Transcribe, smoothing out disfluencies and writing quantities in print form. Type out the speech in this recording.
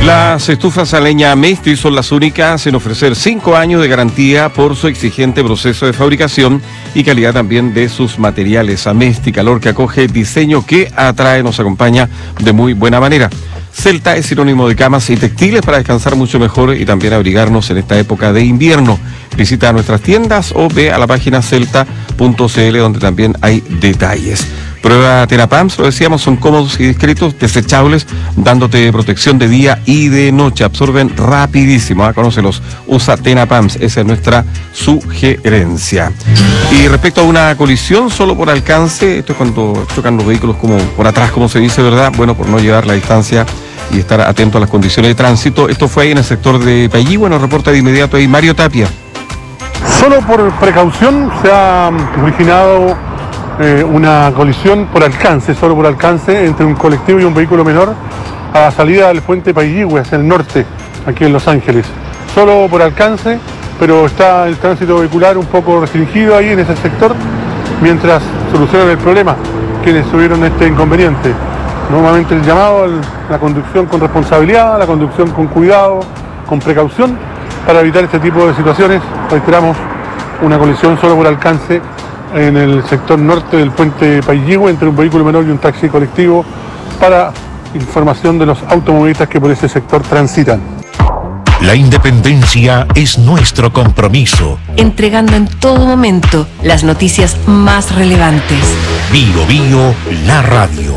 Las estufas a leña Mestri son las únicas en ofrecer 5 años de garantía por su exigente proceso de fabricación y calidad también de sus materiales. Amesti, calor que acoge, diseño que atrae, nos acompaña de muy buena manera. Celta es sinónimo de camas y textiles para descansar mucho mejor y también abrigarnos en esta época de invierno. Visita nuestras tiendas o ve a la página celta.cl donde también hay detalles. Prueba Tenapams, lo decíamos, son cómodos y discretos, desechables, dándote protección de día y de noche. Absorben rapidísimo, conócelos. Usa Tenapams, esa es nuestra sugerencia. Y respecto a una colisión solo por alcance, esto es cuando chocan los vehículos como por atrás, como se dice, ¿verdad? Bueno, por no llevar la distancia y estar atento a las condiciones de tránsito. Esto fue ahí en el sector de Payihue, nos reporta de inmediato ahí Mario Tapia. Solo por precaución se ha originado una colisión por alcance, solo por alcance, entre un colectivo y un vehículo menor a la salida del puente Payihue hacia el norte, aquí en Los Ángeles. Solo por alcance, pero está el tránsito vehicular un poco restringido ahí en ese sector, mientras solucionan el problema quienes tuvieron este inconveniente. Nuevamente el llamado a la conducción con responsabilidad, a la conducción con cuidado, con precaución, para evitar este tipo de situaciones. Reiteramos, una colisión solo por alcance en el sector norte del puente Payihue entre un vehículo menor y un taxi colectivo, para información de los automovilistas que por ese sector transitan. La independencia es nuestro compromiso. Entregando en todo momento las noticias más relevantes. Bio Bio, la radio.